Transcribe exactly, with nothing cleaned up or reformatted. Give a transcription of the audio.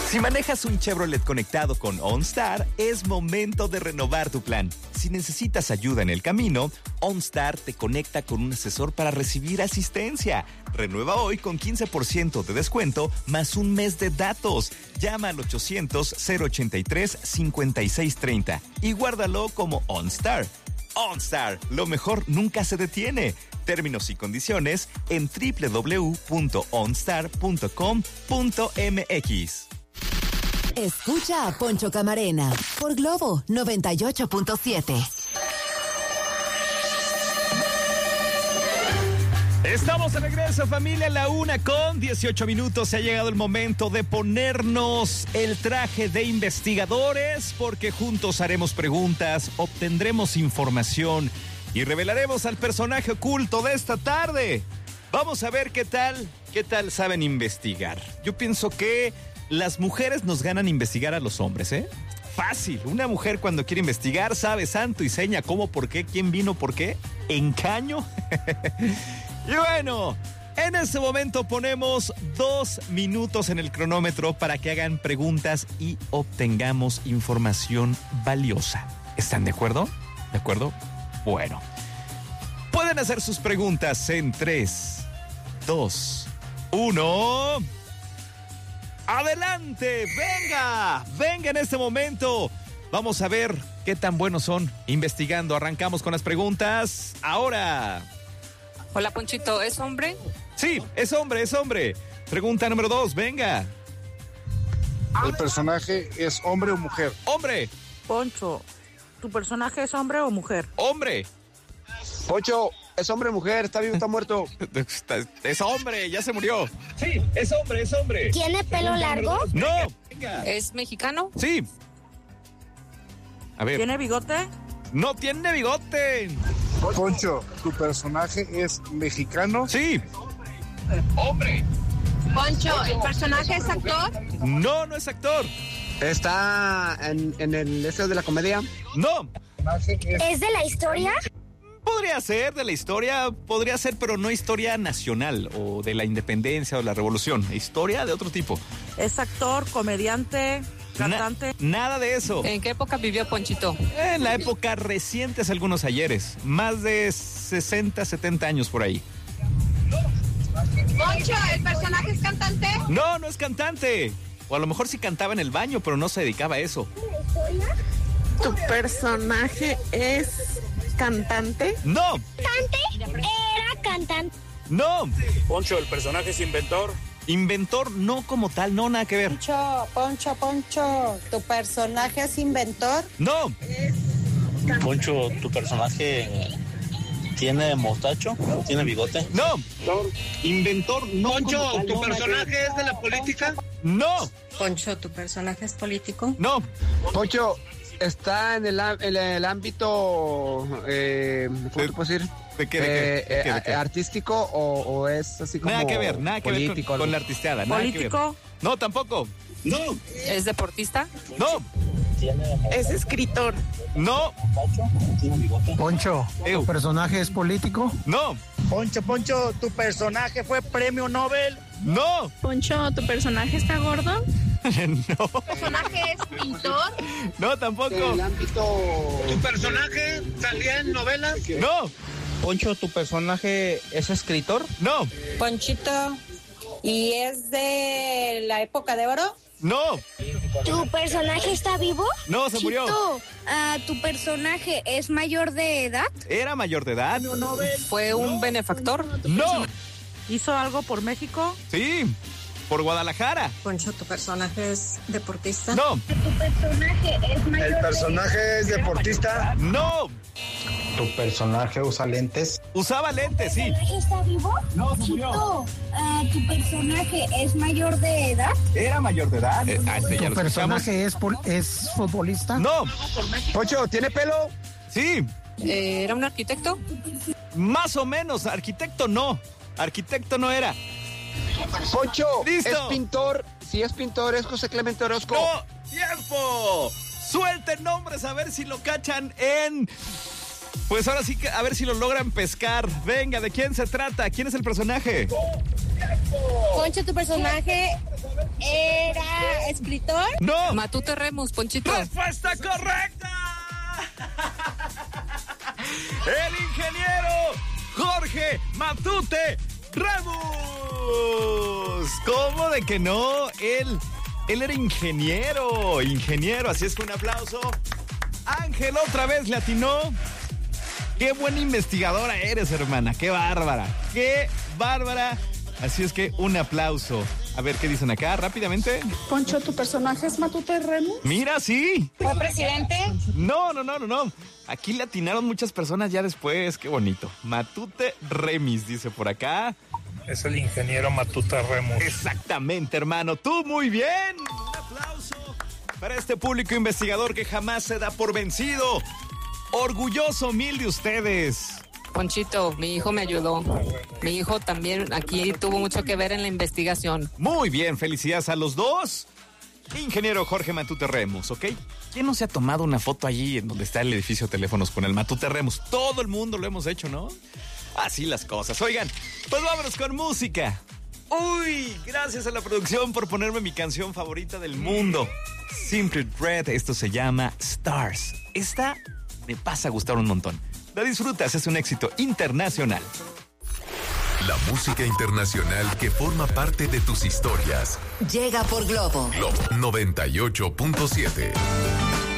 Si manejas un Chevrolet conectado con OnStar, es momento de renovar tu plan. Si necesitas ayuda en el camino, OnStar te conecta con un asesor para recibir asistencia. Renueva hoy con quince por ciento de descuento más un mes de datos. Llama al ochocientos, cero ochenta y tres, cincuenta y seis treinta y guárdalo como OnStar. OnStar, lo mejor nunca se detiene. Términos y condiciones en doble u doble u doble u punto onstar punto com punto m x. Escucha a Poncho Camarena por Globo noventa y ocho punto siete. Estamos de regreso, familia, a la una con dieciocho minutos. Se ha llegado el momento de ponernos el traje de investigadores, porque juntos haremos preguntas, obtendremos información y revelaremos al personaje oculto de esta tarde. Vamos a ver qué tal, qué tal saben investigar. Yo pienso que las mujeres nos ganan investigar a los hombres, ¿eh? Fácil. Una mujer cuando quiere investigar sabe santo y seña cómo, por qué, quién vino, por qué, en caño. Y bueno, en este momento ponemos dos minutos en el cronómetro para que hagan preguntas y obtengamos información valiosa. ¿Están de acuerdo? ¿De acuerdo? Bueno. Pueden hacer sus preguntas en tres, dos, uno... ¡Adelante! ¡Venga! ¡Venga en este momento! Vamos a ver qué tan buenos son investigando. Arrancamos con las preguntas. ¡Ahora! Hola, Ponchito, ¿es hombre? Sí, es hombre, es hombre. Pregunta número dos, venga. ¿El personaje es hombre o mujer? ¡Hombre! Poncho, ¿tu personaje es hombre o mujer? ¡Hombre! Poncho, ¿es hombre o mujer? ¿Está vivo o está muerto? Es hombre, ya se murió. Sí, es hombre, es hombre. ¿Tiene pelo largo? No. ¿Es mexicano? Sí. A ver. ¿Tiene bigote? No tiene bigote. Poncho, ¿tu personaje es mexicano? Sí. Hombre. Poncho, ¿el personaje es actor? No, no es actor. ¿Está en, en el este de la comedia? No. ¿Es de la historia? Podría ser de la historia, podría ser, pero no historia nacional o de la independencia o la revolución. Historia de otro tipo. ¿Es actor, comediante, cantante? Na- nada de eso. ¿En qué época vivió Ponchito? En la época reciente, hace algunos ayeres. Más de sesenta, setenta años por ahí. Poncho, ¿el personaje es cantante? No, no es cantante. O a lo mejor sí cantaba en el baño, pero no se dedicaba a eso. ¿Tu personaje es cantante? No. ¿Cantante? Era cantante. No. Poncho, ¿el personaje es inventor? Inventor no como tal, no, nada que ver. Poncho, Poncho, Poncho, ¿tu personaje es inventor? No. Poncho, ¿tu personaje tiene mostacho? ¿Tiene bigote? No. Inventor no. Poncho, como tal, ¿tu no, personaje es de la política? No. Poncho, ¿tu personaje es político? No. Poncho, ¿está en el, en el ámbito, eh, ¿cómo te puedo decir? ¿De qué? ¿De qué? Eh, ¿De qué? ¿De eh, qué? ¿Artístico o, o es así como Nada que ver, nada que político, ver con, con algo? la artisteada. Nada que ver. ¿Político? No, tampoco. No. ¿Es deportista? No. ¿Es escritor? No. ¿Tiene bigote? Poncho, Ew. ¿tu personaje es político? No. Poncho, Poncho, ¿tu personaje fue premio Nobel? No. Poncho, ¿tu personaje está gordo? No. ¿Tu personaje es pintor? No, tampoco. El ámbito... ¿Tu personaje salía en novelas? No. Poncho, ¿tu personaje es escritor? No. Ponchito, ¿y es de la época de oro? No. ¿Tu personaje está vivo? No, se murió. Chito, ah, ¿tu personaje es mayor de edad? Era mayor de edad. ¿Fue un benefactor? No. ¿Hizo algo por México? Sí. Por Guadalajara. Poncho, ¿tu personaje es deportista? No. ¿Tu personaje es mayor ¿El personaje es deportista? No. ¿Tu personaje usa lentes? Usaba lentes, sí. ¿Tu personaje está vivo? No, se murió. Chito, ah, ¿tu personaje es mayor de edad? Era mayor de edad. Eh, ah, este ya ¿Tu lo escuchamos. personaje es, pol- es futbolista? No. Poncho, ¿tiene pelo? Sí. Eh, ¿Era un arquitecto? Más o menos. Arquitecto no. Arquitecto no era. Poncho, ¡Listo! ¿es pintor? Si es pintor, ¿es José Clemente Orozco? ¡No! ¡Tiempo! Suelten nombres a ver si lo cachan en... Pues ahora sí que a ver si lo logran pescar. Venga, ¿de quién se trata? ¿Quién es el personaje? Poncho, ¿tu personaje era escritor? No. Matute Remus, Ponchito. ¡Respuesta correcta! El ingeniero Jorge Matute Remus. ¿Cómo de que no? Él, él era ingeniero, ingeniero, así es que un aplauso. Ángel otra vez le atinó. Qué buena investigadora eres, hermana, qué bárbara, qué bárbara. Así es que un aplauso. A ver, ¿qué dicen acá? Rápidamente. Poncho, ¿tu personaje es Matute Remus? Mira, sí. ¿Fue presidente? No, no, no, no, no. Aquí le atinaron muchas personas ya después. Qué bonito. Matute Remis, dice por acá. Es el ingeniero Matute Remus. Exactamente, hermano. Tú muy bien. Un aplauso para este público investigador que jamás se da por vencido. Orgulloso mil de ustedes. Ponchito, mi hijo me ayudó. Mi hijo también aquí tuvo mucho que ver en la investigación. Muy bien, felicidades a los dos. Ingeniero Jorge Matute Remus, ¿ok? ¿Quién no se ha tomado una foto allí en donde está el edificio de teléfonos con el Matute Remus? Todo el mundo lo hemos hecho, ¿no? Así las cosas. Oigan, pues vámonos con música. Uy, gracias a la producción por ponerme mi canción favorita del mundo. Simply Red, esto se llama Stars. Esta me pasa a gustar un montón. La disfrutas, es un éxito internacional. La música internacional que forma parte de tus historias. Llega por Globo. Globo noventa y ocho punto siete.